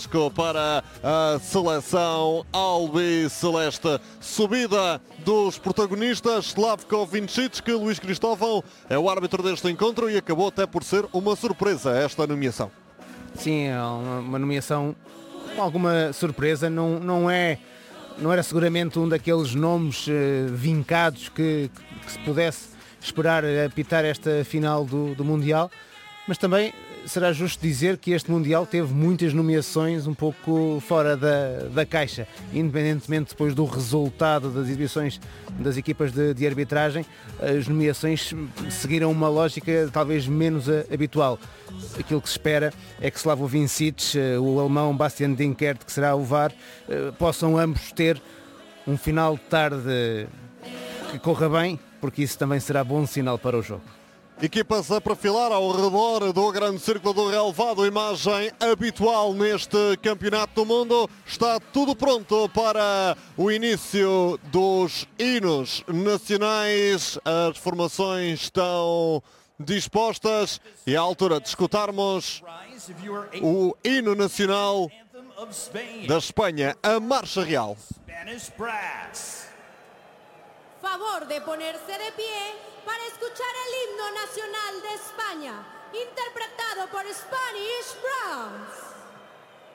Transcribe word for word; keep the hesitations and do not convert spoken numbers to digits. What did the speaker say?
Para a seleção albiceleste. Subida dos protagonistas Slavko Vincic, que Luís Cristóvão é o árbitro deste encontro e acabou até por ser uma surpresa esta nomeação. Sim, é uma, uma nomeação com alguma surpresa, não, não, é, não era seguramente um daqueles nomes uh, vincados que, que, que se pudesse esperar apitar esta final do, do Mundial, mas também será justo dizer que este Mundial teve muitas nomeações um pouco fora da, da caixa, independentemente depois do resultado das exibições das equipas de, de arbitragem, as nomeações seguiram uma lógica talvez menos habitual. Aquilo que se espera é que Slavko Vincic, o alemão Bastian Dinkert, que será o V A R, possam ambos ter um final de tarde que corra bem, porque isso também será bom sinal para o jogo. Equipas a perfilar ao redor do grande círculo do relvado, imagem habitual neste campeonato do mundo. Está tudo pronto para o início dos hinos nacionais. As formações estão dispostas e é a altura de escutarmos o hino nacional da Espanha, a Marcha Real. Favor de ponerse de pie para escuchar el himno nacional de España, interpretado por Spanish Browns.